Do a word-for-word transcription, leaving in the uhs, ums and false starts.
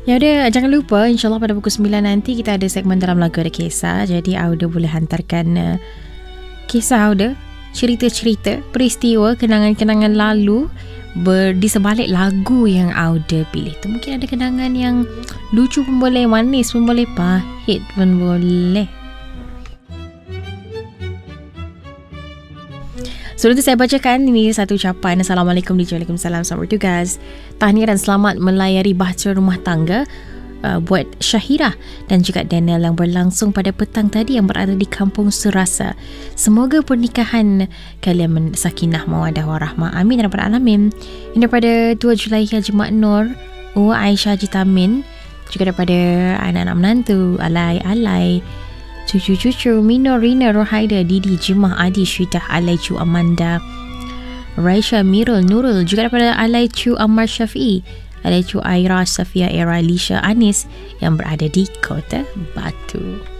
Ya udah, jangan lupa insyaAllah pada pukul sembilan nanti kita ada segmen Dalam Lagu Ada Kisah. Jadi Auda boleh hantarkan uh, kisah Auda, cerita-cerita, peristiwa, kenangan-kenangan lalu ber, di sebalik lagu yang Auda pilih tu. Mungkin ada kenangan yang lucu pun boleh, manis pun boleh, pahit pun boleh. Sebelum tu saya bacakan ini satu ucapan. Assalamualaikum D J. Waalaikumsalam. Selamat bertugas. Tahniah dan selamat melayari bahtera rumah tangga uh, buat Syahira dan juga Daniel yang berlangsung pada petang tadi yang berada di Kampung Serasa. Semoga pernikahan kalian sakinah mawaddah warahmah. Amin ya rabbal alamin. Ini daripada Tua Julaiha Haji Mak Nur, Uwa Aisyah Haji Tamin, juga daripada anak-anak menantu Alai-Alai, cucu-cucu Mino, Rina, Rohaida, Didi, Jimah, Adi, Syidah, Alai, Cu Amanda, Raisha, Mirul, Nurul, juga daripada Alai, Cu Ammar Syafi'i, Alai, Cu Aira, Safia, Era, Lisha, Anis yang berada di Kota Batu.